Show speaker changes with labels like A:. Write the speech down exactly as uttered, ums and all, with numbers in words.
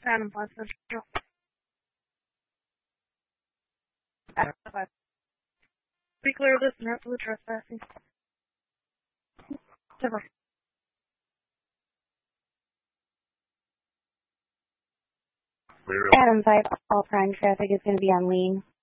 A: Adam Plus Central. Be clear, this not blue trespassing. Never.
B: Adam five, all prime traffic is going to be on lean.